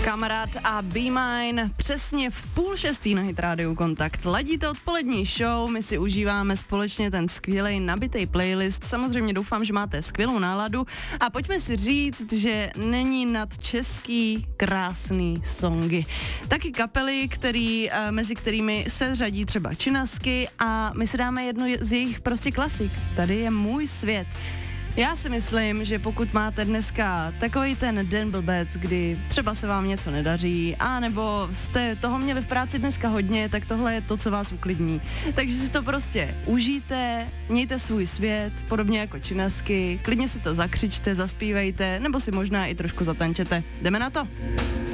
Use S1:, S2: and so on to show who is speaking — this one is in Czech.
S1: Kamarád a Be Mine, přesně v 5:30 na Hit Radio Kontakt. Ladíte odpolední show, my si užíváme společně ten skvělej nabitej playlist. Samozřejmě doufám, že máte skvělou náladu a pojďme si říct, že není nad český krásný songy. Taky kapely, mezi kterými se řadí třeba Činasky a my si dáme jednu z jejich prostě klasik. Tady je Můj svět. Já si myslím, že pokud máte dneska takový ten den blbec, kdy třeba se vám něco nedaří, anebo jste toho měli v práci dneska hodně, tak tohle je to, co vás uklidní. Takže si to prostě užijte, mějte svůj svět, podobně jako Činasky, klidně si to zakřičte, zaspívejte, nebo si možná i trošku zatančete. Jdeme na to!